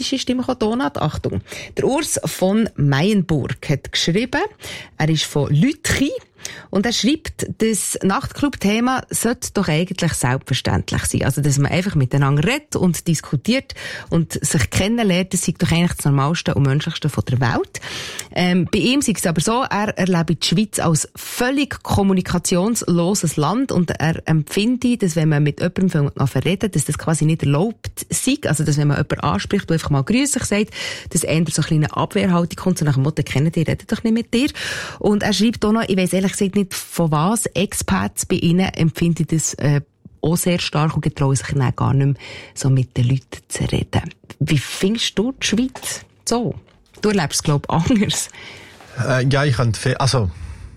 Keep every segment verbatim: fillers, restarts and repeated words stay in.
kritische Stimme gekommen. Donat, Achtung. Der Urs von Meyenburg hat geschrieben, er ist von Lütchi. Und er schreibt, das Nachtclub-Thema sollte doch eigentlich selbstverständlich sein. Also, dass man einfach miteinander redet und diskutiert und sich kennenlernt, das ist doch eigentlich das Normalste und Menschlichste von der Welt. Ähm, bei ihm ist es aber so, er erlebt die Schweiz als völlig kommunikationsloses Land und er empfindet, dass wenn man mit jemandem reden, dass das quasi nicht erlaubt sei. Also, dass wenn man jemanden anspricht, der einfach mal grüßig sagt, dass er so eine kleine Abwehrhaltung kommt, so nach dem Motto, kennen die, reden doch nicht mit dir. Und er schreibt auch noch, ich weiss ehrlich gesagt nicht, von was Expats bei ihnen empfinden das äh, auch sehr stark und getrauen sich dann gar nicht mehr, so mit den Leuten zu reden. Wie findest du die Schweiz so? Du erlebst es, glaube ich, anders. Äh, ja, ich könnte viel, also...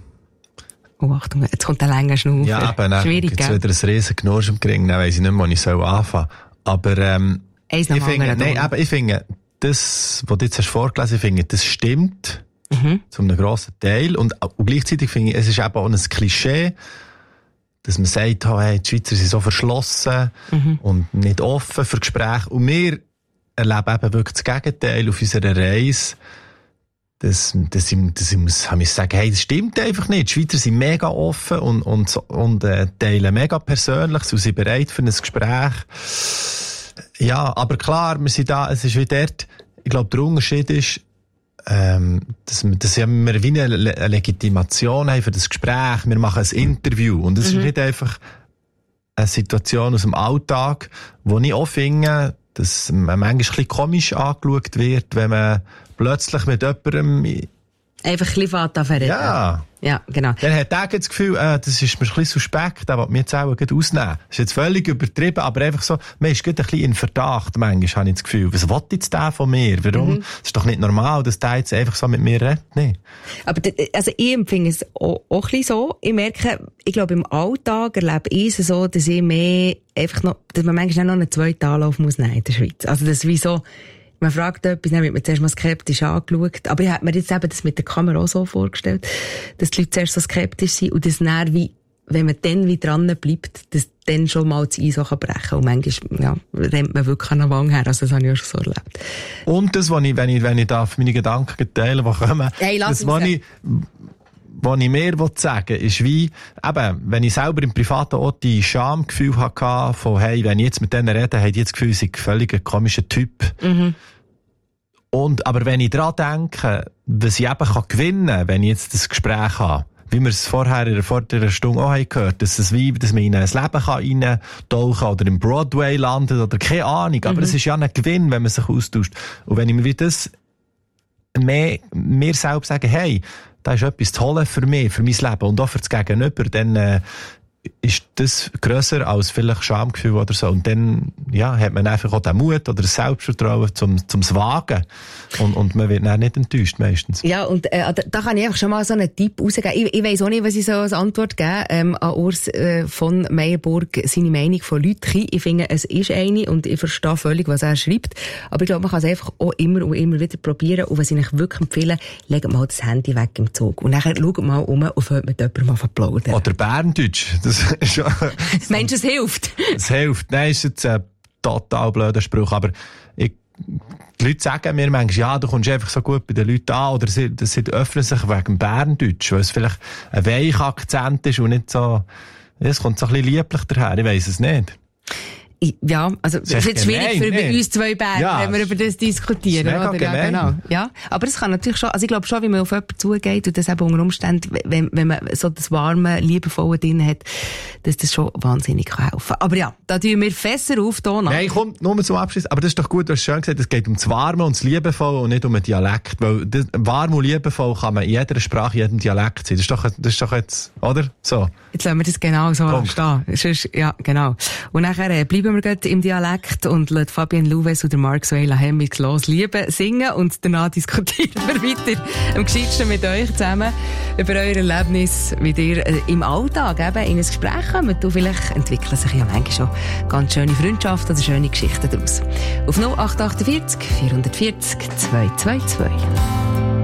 Oh, Achtung, jetzt kommt ein langer Schnaufer. Ja, aber dann schwierig, gibt's wieder ein riesen Knursch im Gring, dann weiss ich nicht mehr, wo ich soll anfangen soll. Aber, ähm, Eins ich finde, nein, aber ich finde, das, was du jetzt hast vorgelesen, ich finde, das stimmt. Mhm. Zu einem grossen Teil. Und, und gleichzeitig finde ich, es ist eben auch ein Klischee, dass man sagt, oh, hey, die Schweizer sind so verschlossen mhm. und nicht offen für Gespräche. Und wir erleben eben wirklich das Gegenteil auf unserer Reise. Dass, dass ich, dass ich muss, ich muss sagen, hey, das stimmt einfach nicht. Die Schweizer sind mega offen und, und, und äh, teilen mega persönlich, sie sind bereit für ein Gespräch. Ja, aber klar, wir sind da, es ist wie dort, ich glaube, der Unterschied ist, Ähm, dass, dass wir wie eine, Le- eine Legitimation haben für das Gespräch. Wir machen ein Interview. Und es mhm. ist nicht einfach eine Situation aus dem Alltag, wo ich auch finde, dass man manchmal ein bisschen komisch angeschaut wird, wenn man plötzlich mit jemandem einfach ein bisschen Vater verreden. Ja. Ja, genau. Dann hat er das Gefühl, äh, das ist mir ein bisschen suspekt, der will mich jetzt auch gut ausnehmen. Das ist jetzt völlig übertrieben, aber einfach so, man ist gut ein bisschen in Verdacht, manchmal habe ich das Gefühl. Was will jetzt der von mir? Warum? Es mhm. ist doch nicht normal, dass der jetzt einfach so mit mir redet. Nee. Aber, also, ich empfinde es auch, auch ein bisschen so. Ich merke, ich glaube, im Alltag erlebe ich es so, dass ich mehr einfach noch, dass man manchmal noch einen zweiten Anlauf muss nehmen in der Schweiz. Also, das ist wie so, man fragt etwas, dann wird man zuerst mal skeptisch angeschaut. Aber ich habe mir jetzt eben das mit der Kamera auch so vorgestellt, dass die Leute zuerst so skeptisch sind und das dann wie, wenn man dann wie dran bleibt, dass dann schon mal das Eis auch brechen kann. Und manchmal, ja, rennt man wirklich an der Wange her. Also das habe ich auch schon so erlebt. Und das, was ich, wenn ich, wenn ich darf, meine Gedanken teilen, die kommen, hey, das, was ich, was ich mehr sagen will, ist wie, eben, wenn ich selber im Privaten auch die Schamgefühl hatte, von, hey, wenn ich jetzt mit denen rede, habe ich jetzt das Gefühl, ich sei völlig ein komischer Typ. Mhm. Und, aber wenn ich daran denke, was ich eben kann gewinnen kann, wenn ich jetzt das Gespräch habe, wie wir es vorher in der vorderen Stunde auch haben gehört, dass es wie, dass man in ein Leben kann reintauchen kann oder im Broadway landet oder keine Ahnung. Aber mhm. es ist ja ein Gewinn, wenn man sich austauscht. Und wenn ich mir wie das mehr, mir selbst sage, hey, das ist etwas Tolles für mich, für mein Leben und auch für das Gegenüber, dann, äh, ist das grösser als vielleicht Schamgefühl oder so. Und dann, ja, hat man einfach auch den Mut oder das Selbstvertrauen zum, zum Wagen. Und, und man wird dann nicht enttäuscht, meistens. Ja, und, äh, da, da kann ich einfach schon mal so einen Tipp rausgeben. Ich, ich weiss auch nicht, was ich so als Antwort geben, ähm, an Urs, äh, von Meyenburg, seine Meinung von Lütchi. Ich finde, es ist eine und ich verstehe völlig, was er schreibt. Aber ich glaube, man kann es einfach auch immer und immer wieder probieren. Und was ich euch wirklich empfehle, legt mal das Handy weg im Zug. Und nachher schaut mal um und hört mit jemandem mal plaudern. Oder Berndeutsch. Das ist ja, meinst du, es hilft? Es hilft. Nein, ist jetzt ein total blöder Spruch, aber ich, die Leute sagen mir manchmal, ja, du kommst einfach so gut bei den Leuten an, oder sie, sie öffnen sich wegen Berndeutsch, weil es vielleicht ein weicher Akzent ist und nicht so, es kommt so ein bisschen lieblich daher, ich weiss es nicht. Ja, also es ist jetzt schwierig für nee. uns zwei Berge, ja, wenn wir über das diskutieren, das oder? Ja, genau. Ja, aber es kann natürlich schon, also ich glaube schon, wie man auf jemanden zugeht und das eben unter Umständen, wenn, wenn man so das warme, liebevolle drin hat, dass das schon wahnsinnig kann helfen. Aber ja, da tun wir Fässer auf, Donat. Nein, komm, nur mal zum Abschluss. Aber das ist doch gut, du hast schön gesagt, es geht um das Warme und das Liebevolle und nicht um den Dialekt. Weil das, warm und liebevoll kann man in jeder Sprache, in jedem Dialekt sein. Das ist doch, das ist doch jetzt, oder? So. Jetzt lassen wir das genau so stehen. Sonst, ja, genau. Und nachher äh, bleiben wir gerade im Dialekt und lassen Fabienne Louwes oder Mark Suela Hemmings «Los Liebe» singen und danach diskutieren wir weiter am gescheitsten mit euch zusammen über euer Erlebnis, wie ihr äh, im Alltag eben in ein Gespräch kommt. Und vielleicht entwickeln sich ja manchmal schon ganz schöne Freundschaften oder schöne Geschichten daraus. Auf null acht acht vier vier vier vierzig zwei zwei zwei.